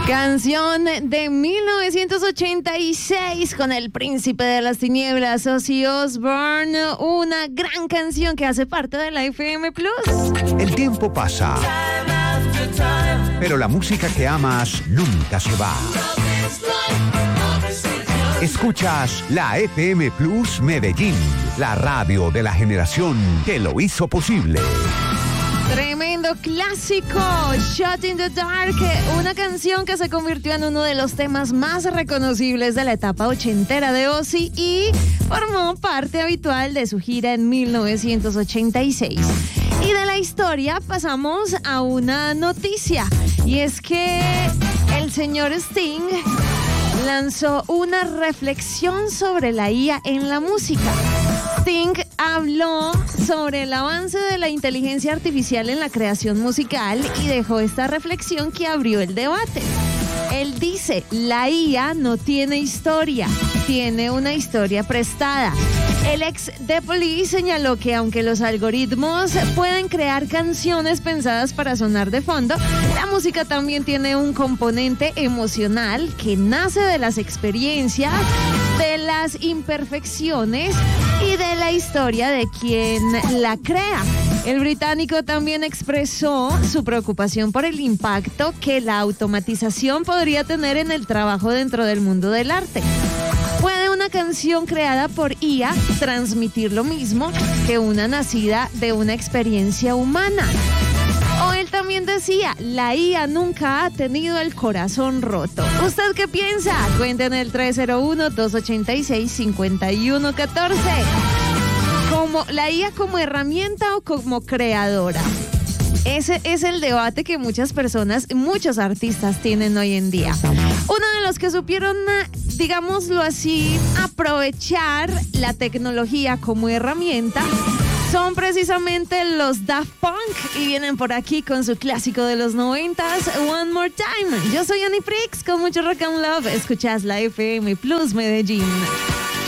Canción de 1986 con el príncipe de las tinieblas, Ozzy Osbourne, una gran canción que hace parte de la FM Plus. El tiempo pasa, pero la música que amas nunca se va. Escuchas la FM Plus Medellín, la radio de la generación que lo hizo posible. Tremendo clásico, Shot in the Dark, una canción que se convirtió en uno de los temas más reconocibles de la etapa ochentera de Ozzy y formó parte habitual de su gira en 1986. Y de la historia pasamos a una noticia, y es que el señor Sting lanzó una reflexión sobre la IA en la música. Sting habló sobre el avance de la inteligencia artificial en la creación musical y dejó esta reflexión que abrió el debate. Él dice, la IA no tiene historia, tiene una historia prestada. El ex The Police señaló que aunque los algoritmos pueden crear canciones pensadas para sonar de fondo, la música también tiene un componente emocional que nace de las experiencias, de las imperfecciones y de la historia de quien la crea. El británico también expresó su preocupación por el impacto que la automatización podría tener en el trabajo dentro del mundo del arte. ¿Puede una canción creada por IA transmitir lo mismo que una nacida de una experiencia humana? O él también decía, la IA nunca ha tenido el corazón roto. ¿Usted qué piensa? Cuenten el 301-286-5114. ¿Como la IA como herramienta o como creadora? Ese es el debate que muchas personas, muchos artistas tienen hoy en día. Uno de los que supieron, digámoslo así, aprovechar la tecnología como herramienta son precisamente los Daft Punk y vienen por aquí con su clásico de los 90s, One More Time. Yo soy Annie Prix con mucho rock and love. Escuchas la FM Plus Medellín.